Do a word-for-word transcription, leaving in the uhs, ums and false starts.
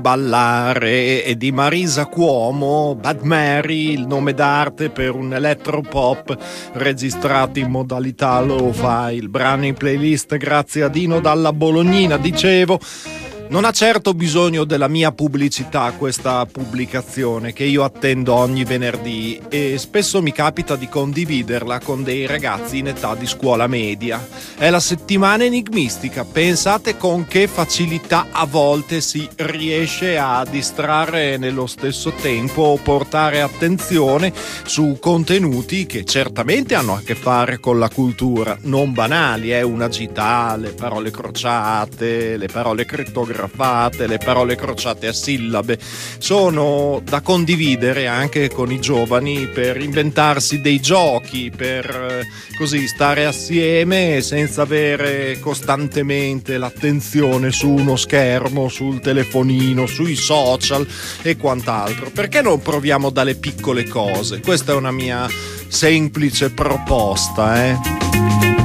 Ballare e di Marisa Cuomo, Bad Mary, il nome d'arte per un elettropop registrato in modalità lo-fi, il brano in playlist grazie a Dino dalla Bolognina. Dicevo, non ha certo bisogno della mia pubblicità questa pubblicazione che io attendo ogni venerdì e spesso mi capita di condividerla con dei ragazzi in età di scuola media. È la settimana enigmistica, pensate con che facilità a volte si riesce a distrarre nello stesso tempo o portare attenzione su contenuti che certamente hanno a che fare con la cultura, non banali, eh, una gita, le parole crociate, le parole crittografate, le parole crociate a sillabe, sono da condividere anche con i giovani per inventarsi dei giochi, per eh, così stare assieme senza avere costantemente l'attenzione su uno schermo, sul telefonino, sui social e quant'altro. Perché non proviamo dalle piccole cose? Questa è una mia semplice proposta, eh?